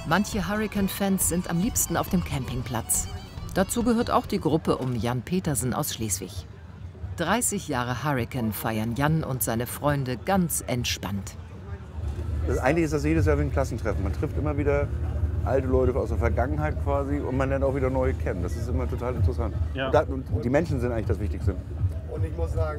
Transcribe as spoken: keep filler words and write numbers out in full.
Manche Hurricane-Fans sind am liebsten auf dem Campingplatz. Dazu gehört auch die Gruppe um Jan Petersen aus Schleswig. dreißig Jahre Hurricane feiern Jan und seine Freunde ganz entspannt. Das eigentlich ist das jedes Jahr wie ein Klassentreffen. Man trifft immer wieder alte Leute aus der Vergangenheit quasi und man lernt auch wieder neue kennen. Das ist immer total interessant. Ja. Und die Menschen sind eigentlich das Wichtigste. Und ich muss sagen,